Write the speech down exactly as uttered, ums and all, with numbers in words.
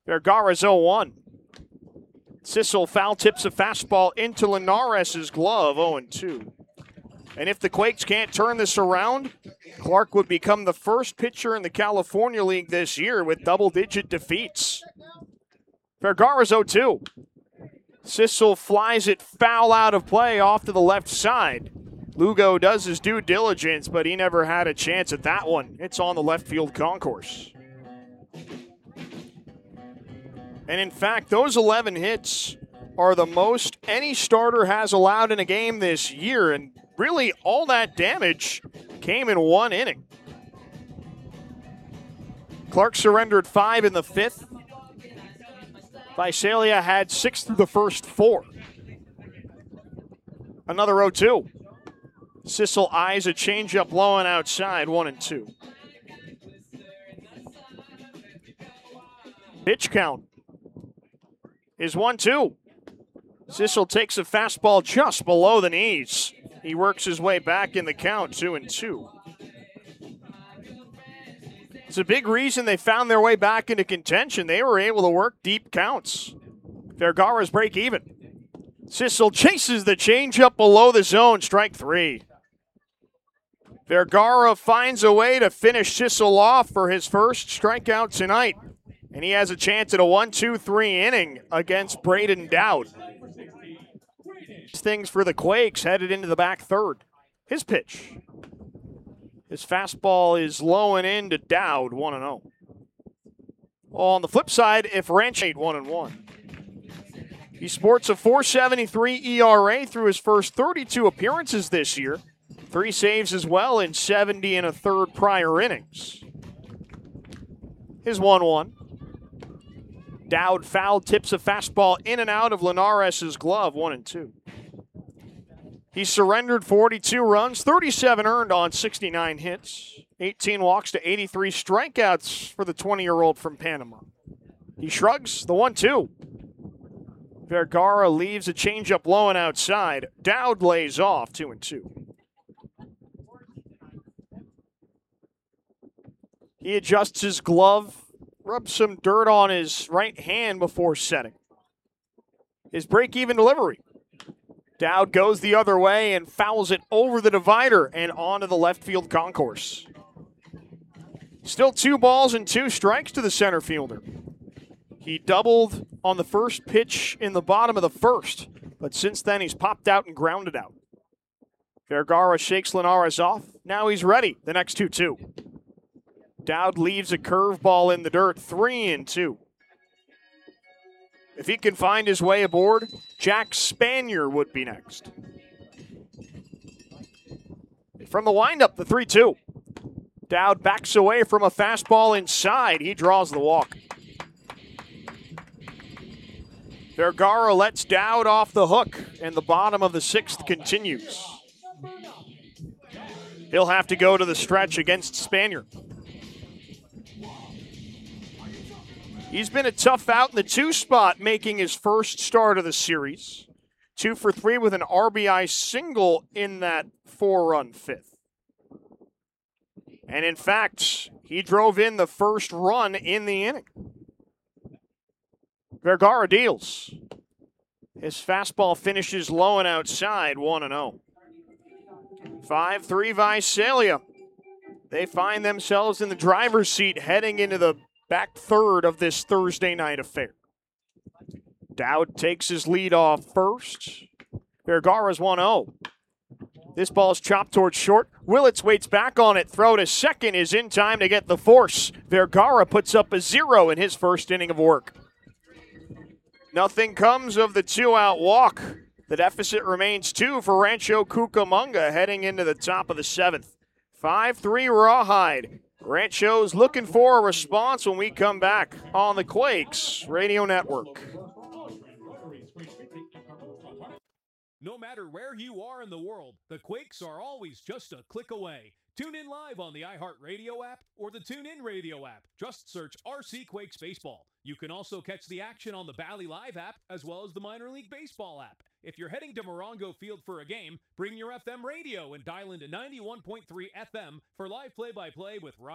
Vergara's oh one. Sissel foul tips a fastball into Linares' glove, oh two. And if the Quakes can't turn this around, Clark would become the first pitcher in the California League this year with double-digit defeats. Vergara's oh two. Sissel flies it foul out of play off to the left side. Lugo does his due diligence, but he never had a chance at that one. It's on the left field concourse. And in fact, those eleven hits are the most any starter has allowed in a game this year, and really all that damage came in one inning. Clark surrendered five in the fifth. Visalia had six through the first four. Another oh two. Sissel eyes a changeup low and outside, one and two. Pitch count is one two. Sissel takes a fastball just below the knees. He works his way back in the count, two and two. It's a big reason they found their way back into contention. They were able to work deep counts. Vergara's break even. Sissel chases the changeup below the zone, strike three. Vergara finds a way to finish Sissel off for his first strikeout tonight. And he has a chance at a one two three inning against Braden Dowd. Things for the Quakes headed into the back third. His pitch. His fastball is low and in to Dowd, one and oh. On the flip side, if Ranch one and one. He sports a four seventy-three E R A through his first thirty-two appearances this year. Three saves as well in seventy and a third prior innings. His one one. Dowd foul tips a fastball in and out of Linares' glove, one and two. He surrendered forty-two runs, thirty-seven earned on sixty-nine hits, eighteen walks to eighty-three strikeouts for the twenty-year-old from Panama. He shrugs the one two. Vergara leaves a changeup low and outside. Dowd lays off, two and two. He adjusts his glove, rubs some dirt on his right hand before setting. His break-even delivery. Dowd goes the other way and fouls it over the divider and onto the left field concourse. Still two balls and two strikes to the center fielder. He doubled on the first pitch in the bottom of the first, but since then he's popped out and grounded out. Vergara shakes Linares off. Now he's ready. The next two two. Dowd leaves a curveball in the dirt, three and two. If he can find his way aboard, Jack Spanier would be next. From the windup, the three two. Dowd backs away from a fastball inside. He draws the walk. Vergara lets Dowd off the hook, and the bottom of the sixth continues. He'll have to go to the stretch against Spanier. He's been a tough out in the two spot, making his first start of the series. Two for three with an R B I single in that four-run fifth. And in fact, he drove in the first run in the inning. Vergara deals. His fastball finishes low and outside, one and oh. five three Visalia. They find themselves in the driver's seat heading into the back third of this Thursday night affair. Dowd takes his lead off first. Vergara's one oh. This ball's chopped towards short. Willits waits back on it. Throw to second is in time to get the force. Vergara puts up a zero in his first inning of work. Nothing comes of the two-out walk. The deficit remains two for Rancho Cucamonga heading into the top of the seventh. five three Rawhide. Rancho's looking for a response when we come back on the Quakes Radio Network. No matter where you are in the world, the Quakes are always just a click away. Tune in live on the iHeartRadio app or the TuneIn Radio app. Just search R C Quakes Baseball. You can also catch the action on the Bally Live app as well as the Minor League Baseball app. If you're heading to Morongo Field for a game, bring your F M radio and dial into ninety-one point three F M for live play-by-play with Ryan.